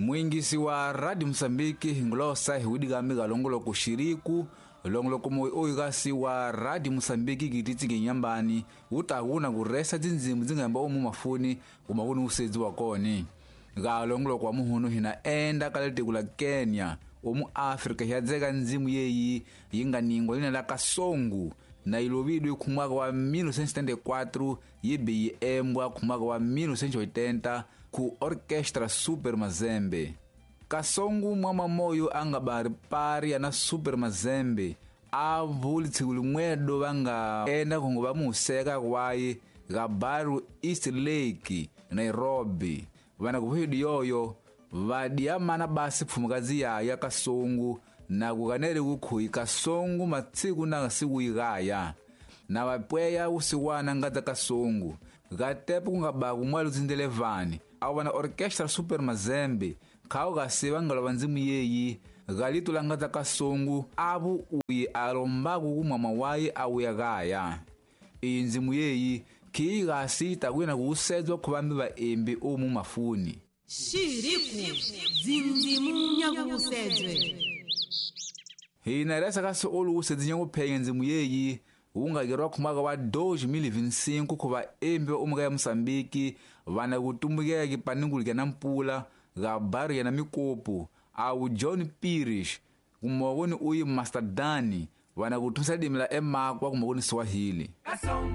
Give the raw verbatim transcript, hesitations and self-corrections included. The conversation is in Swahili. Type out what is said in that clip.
Mwingisi wa Radio Msambiki ngulosa hiwidiga galongolo kushiriku longolo komo oigasi wa Radio Msambiki gititsi kinyambani utaguna kuresa zinzimu zingamba omu mafuni umagunu usezi wakoni galongolo kwa muhunu hina enda kalete kula Kenya omu Afrika yadzeka nzimu yeyi yinganingwa lina la Kasongo na ilovidwe kumwaka wa mil novecentos e setenta e quatro yibe embwa kumwaka wa mil novecentos e oitenta ku Orquestra Super Mazembe. Kasongo mwama moyo angabari pari ana Super Mazembe avuli tsiguli mwedo vanga enda kongo vamuseka kwaye gabaru East Lake Nairobi vana kuhidi yoyo vadiamana basi pfumukazi ya Kasongo na kukanere kukhui Kasongo matsiku na siku igaya na vapweya usiwana ngaza Kasongo gatepu kungaba kumwalu zindelevani awana Orquestra Super Mazembe kao gasiva ngalo vanzimu yeyi galito langaza Kasongo abu uyi alombaku kumwama waye awuya gaya inzimu yeyi ki gasita kwina kusezwa kubambi ba embe omu mafuni shiriku zinzimu nyakusezwe hina resa kasi olu usezi nyangu peye nzimu yeyi ungagerwa kumwaka wa dois mil e vinte e cinco kuva embe omuka ya Msambiki vana kutumbukeka kipaningulika na mpula gabaru ya na mikopo au John Pirish kumogoni uyi Masterdani vana kutunsa dimila emakwa kumogoni Swahili.